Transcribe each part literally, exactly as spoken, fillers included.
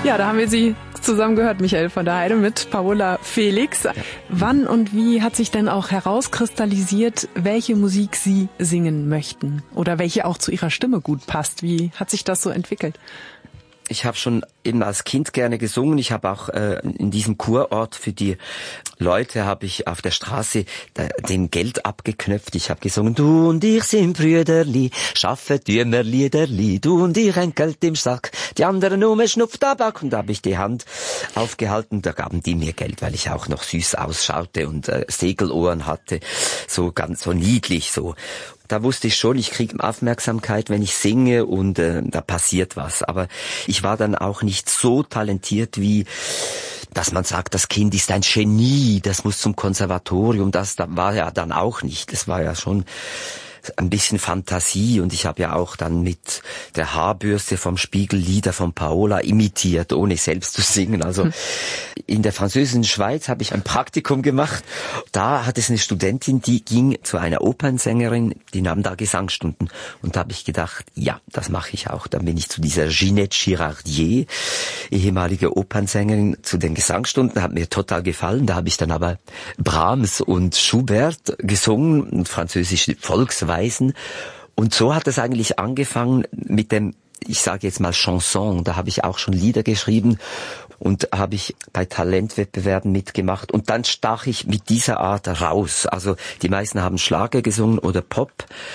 Ja, da haben wir Sie zusammen gehört, Michael von der Heide mit Paola Felix. Ja. Wann und wie hat sich denn auch herauskristallisiert, welche Musik Sie singen möchten oder welche auch zu Ihrer Stimme gut passt? Wie hat sich das so entwickelt? Ich habe schon eben als Kind gerne gesungen. Ich habe auch äh, in diesem Kurort für die Leute habe ich auf der Straße da, den Geld abgeknöpft. Ich habe gesungen: Du und ich sind Brüderli, schaffen wir Liederli, du und ich ein Geld im Sack, die anderen nur Schnupftabak. Und da habe ich die Hand aufgehalten, da gaben die mir Geld, weil ich auch noch süß ausschaute und äh, Segelohren hatte, so ganz so niedlich so. Da wusste ich schon, ich kriege Aufmerksamkeit, wenn ich singe und äh, da passiert was. Aber ich war dann auch nicht so talentiert, wie dass man sagt, das Kind ist ein Genie, das muss zum Konservatorium. Das war ja dann auch nicht. Es war ja schon ein bisschen Fantasie und ich habe ja auch dann mit der Haarbürste vom Spiegel Lieder von Paola imitiert, ohne selbst zu singen. Also in der französischen Schweiz habe ich ein Praktikum gemacht. Da hat es eine Studentin, die ging zu einer Opernsängerin, die nahm da Gesangsstunden. Und da habe ich gedacht, ja, das mache ich auch. Dann bin ich zu dieser Ginette Girardier, ehemalige Opernsängerin, zu den Gesangsstunden. Hat mir total gefallen. Da habe ich dann aber Brahms und Schubert gesungen, französische Volksweisen. Und so hat es eigentlich angefangen mit dem, ich sage jetzt mal Chanson. Da habe ich auch schon Lieder geschrieben und habe ich bei Talentwettbewerben mitgemacht. Und dann stach ich mit dieser Art raus. Also die meisten haben Schlager gesungen oder Pop.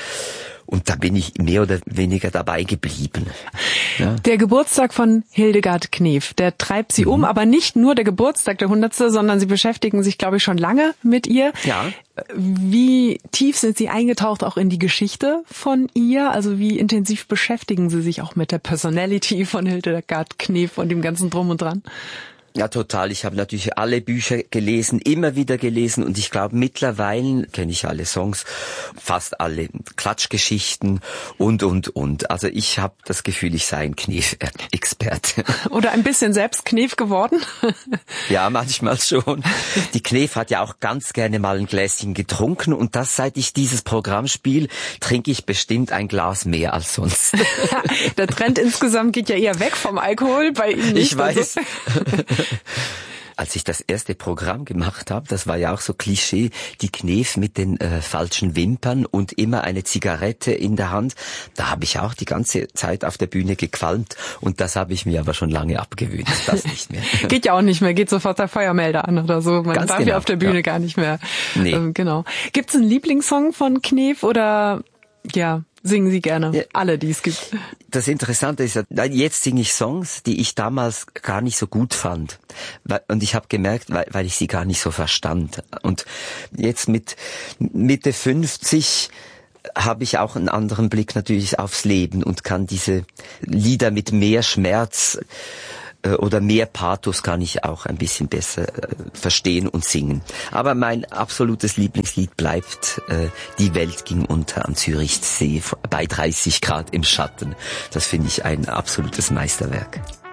Und da bin ich mehr oder weniger dabei geblieben. Ja. Der Geburtstag von Hildegard Knef, der treibt Sie mhm. um, aber nicht nur der Geburtstag, der hundertste, sondern Sie beschäftigen sich, glaube ich, schon lange mit ihr. Ja. Wie tief sind Sie eingetaucht auch in die Geschichte von ihr? Also wie intensiv beschäftigen Sie sich auch mit der Personality von Hildegard Knef und dem ganzen Drum und Dran? Ja, total. Ich habe natürlich alle Bücher gelesen, immer wieder gelesen und ich glaube, mittlerweile kenne ich alle Songs, fast alle Klatschgeschichten und, und, und. Also ich habe das Gefühl, ich sei ein Knef-Experte. Oder ein bisschen selbst Knef geworden? Ja, manchmal schon. Die Knef hat ja auch ganz gerne mal ein Gläschen getrunken und das, seit ich dieses Programm spiele, trinke ich bestimmt ein Glas mehr als sonst. Der Trend insgesamt geht ja eher weg vom Alkohol, bei Ihnen nicht. Ich weiß. Als ich das erste Programm gemacht habe, das war ja auch so Klischee, die Knef mit den äh, falschen Wimpern und immer eine Zigarette in der Hand, da habe ich auch die ganze Zeit auf der Bühne gequalmt und das habe ich mir aber schon lange abgewöhnt, das nicht mehr. Geht ja auch nicht mehr, geht sofort der Feuermelder an oder so, man Ganz darf genau, ja auf der Bühne ja. gar nicht mehr. Nee. Ähm, genau. Gibt's einen Lieblingssong von Knef oder ja, singen Sie gerne, ja, alle, die es gibt? Das Interessante ist ja, jetzt singe ich Songs, die ich damals gar nicht so gut fand. Und ich habe gemerkt, weil, weil ich sie gar nicht so verstand. Und jetzt mit Mitte fünfzig habe ich auch einen anderen Blick natürlich aufs Leben und kann diese Lieder mit mehr Schmerz oder mehr Pathos kann ich auch ein bisschen besser äh, verstehen und singen. Aber mein absolutes Lieblingslied bleibt äh, Die Welt ging unter am Zürichsee bei dreißig Grad im Schatten. Das finde ich ein absolutes Meisterwerk.